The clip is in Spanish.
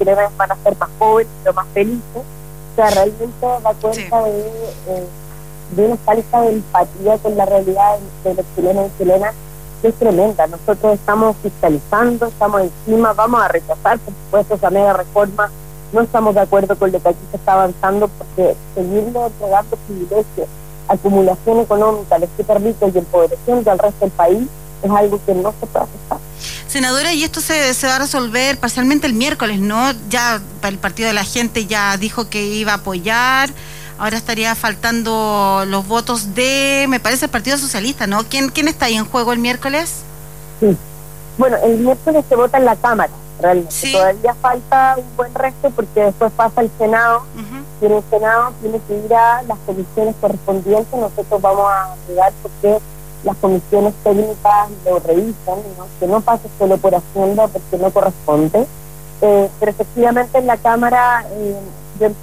chilenos van a ser más jóvenes, pero más felices. O sea, realmente da cuenta de una falta de empatía con la realidad de los chilenos y chilenas, que es tremenda. Nosotros estamos fiscalizando, estamos encima, vamos a rechazar, por supuesto, esa mega reforma. No estamos de acuerdo con lo que aquí se está avanzando, porque seguirle entregando privilegios, acumulación económica, los súper ricos y empobrecimiento al resto del país es algo que no se puede aceptar. Senadora, y esto se va a resolver parcialmente el miércoles, ¿no? Ya el Partido de la Gente ya dijo que iba a apoyar, ahora estaría faltando los votos de, me parece, el Partido Socialista, ¿no? ¿Quién está ahí en juego el miércoles? Sí, bueno, el miércoles se vota en la Cámara, realmente. Sí. Todavía falta un buen resto porque después pasa el Senado, y en el Senado tiene que ir a las comisiones correspondientes. Nosotros vamos a llegar porque las comisiones técnicas lo revisan, ¿no? Que no pase solo por Hacienda porque no corresponde, pero efectivamente en la Cámara yo